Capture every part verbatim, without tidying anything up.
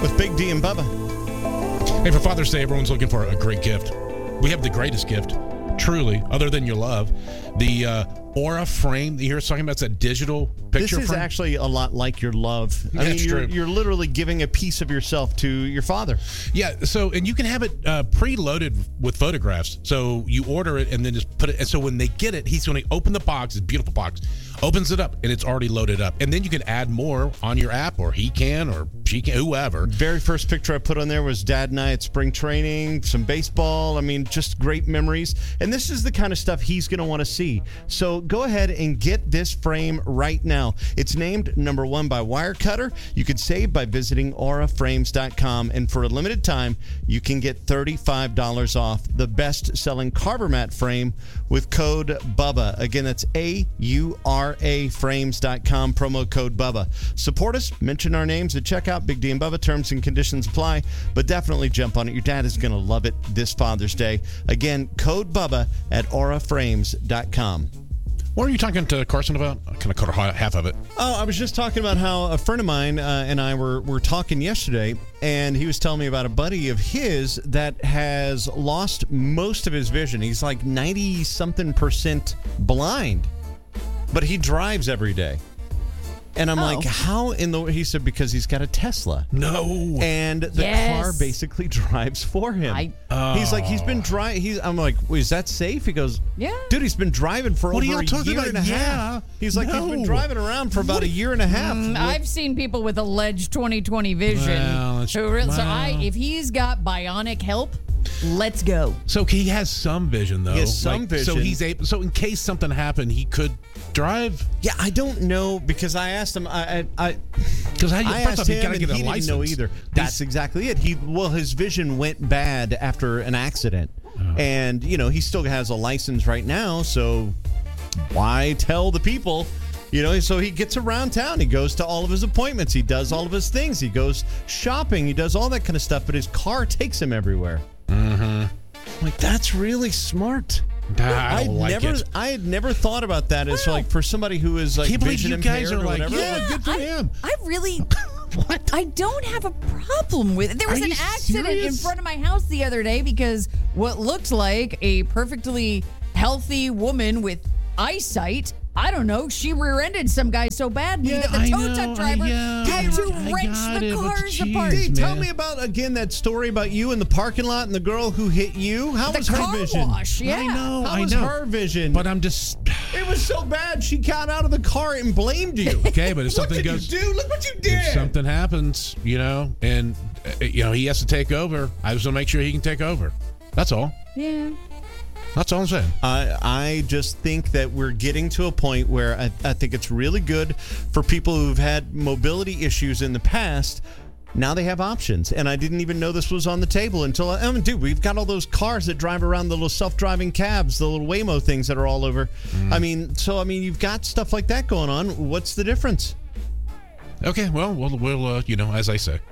with Big D and Bubba. Hey, for Father's Day, everyone's looking for a great gift. We have the greatest gift, truly, other than your love. The uh, Aura frame. You hear us talking about? It's a digital picture This is frame. actually a lot like your love. I Yeah, mean, it's you're, true. you're literally giving a piece of yourself to your father. Yeah, so, and you can have it uh, preloaded with photographs. So you order it and then just put it. And so when they get it, he's going to open the box, it's a beautiful box, opens it up, and it's already loaded up. And then you can add more on your app, or he can, or she can, whoever. Very first picture I put on there was Dad and I at spring training, some baseball. I mean, just great memories. And this is the kind of stuff he's going to want to see. So go ahead and get this frame right now. It's named number one by Wirecutter. You can save by visiting aura frames dot com. And for a limited time, you can get thirty-five dollars off the best-selling Carver Mat frame with code BUBBA. Again, that's A U R A frames dot com, promo code BUBBA. Support us, mention our names at checkout. Big D and Bubba, terms and conditions apply, but definitely jump on it. Your dad is going to love it this Father's Day. Again, code BUBBA at aura frames dot com. What were you talking to Carson about? I kind of caught half of it. Oh, I was just talking about how a friend of mine uh, and I were, were talking yesterday, and he was telling me about a buddy of his that has lost most of his vision. He's like ninety-something percent blind, but he drives every day. And I'm Oh. like, how in the... He said, because he's got a Tesla. No. And the Yes. car basically drives for him. I- He's like, he's been driving. He's. I'm like, well, is that safe? He goes, Yeah. Dude, he's been driving for What are over y'all a talking year about? and a Yeah. half. He's like, he's been No. driving around for about a year and a half. Mm, with- I've seen people with alleged twenty twenty vision. Well, it's- who really, So I, well. if he's got bionic help, let's go. So he has some vision, though. He has some Like, vision. So he's able. So in case something happened, he could drive. Yeah, I don't know because I asked him. I I, Because I, I first asked off, you him, got to and get he a license. didn't know either. That's exactly it. He well, his vision went bad after an accident, Oh. and you know he still has a license right now. So why tell the people? You know, so he gets around town. He goes to all of his appointments. He does all of his things. He goes shopping. He does all that kind of stuff. But his car takes him everywhere. Mm-hmm. Like that's really smart. I I'd don't like never, it. I had never thought about that as like for somebody who is like Can't believe vision you guys impaired are or like, whatever. yeah, good for I, him. I really, What? I don't have a problem with it. There was Are an you accident in serious? front of my house the other day because what looked like a perfectly healthy woman with eyesight, I don't know, she rear-ended some guy so badly Yeah, that the I tow know, truck driver I- yeah, had to I wrench got the it, but cars jeez, apart. Dave, tell man. me about again that story about you in the parking lot and the girl who hit you. How The was her car vision? wash, yeah. I know. How I was know. her vision? But I'm just. it was so bad she got out of the car and blamed you. Okay, but if what something did goes. you do? Look what you did. If something happens, you know, and uh, you know he has to take over, I just want to make sure he can take over. That's all. Yeah. That's all I'm saying. I, I just think that we're getting to a point where I, I think it's really good for people who've had mobility issues in the past. Now they have options, and I didn't even know this was on the table until I, I mean, dude, we've got all those cars that drive around, the little self-driving cabs, the little Waymo things that are all over. I mean, so I mean, you've got stuff like that going on. What's the difference? Okay, well, we'll, we'll uh, you know, as I say.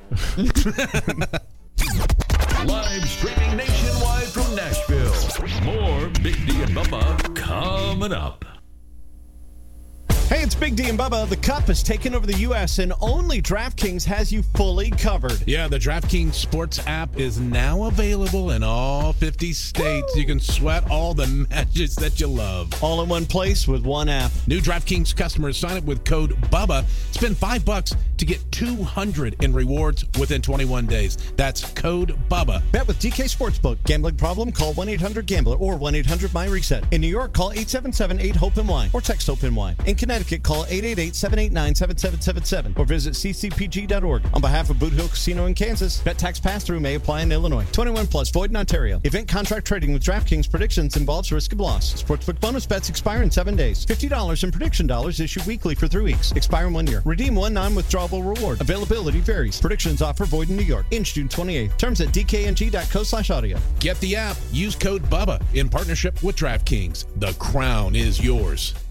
Live streaming nationwide from Nashville. More Big D and Bubba coming up. Hey, it's Big D and Bubba. The Cup has taken over the U S, and only DraftKings has you fully covered. Yeah, the DraftKings Sports app is now available in all fifty states. You can sweat all the matches that you love. All in one place with one app. New DraftKings customers sign up with code BUBBA. Spend five bucks to get two hundred in rewards within twenty-one days. That's code BUBBA. Bet with D K Sportsbook. Gambling problem? Call one eight hundred gambler or one eight hundred my reset. In New York, call eight seven seven eight hope N Y or text HOPE-NY. In Connecticut, call eight eight eight seven eight nine seven seven seven seven or visit c c p g dot org. On behalf of Boot Hill Casino in Kansas, bet tax pass-through may apply in Illinois. twenty-one plus, void in Ontario. Event contract trading with DraftKings predictions involves risk of loss. Sportsbook bonus bets expire in seven days. fifty dollars in prediction dollars issued weekly for three weeks. Expire in one year. Redeem one non-withdrawable reward. Availability varies. Predictions offer void in New York. In June twenty-eighth. Terms at d k n g dot co slash audio. Get the app. Use code BUBBA in partnership with DraftKings. The crown is yours.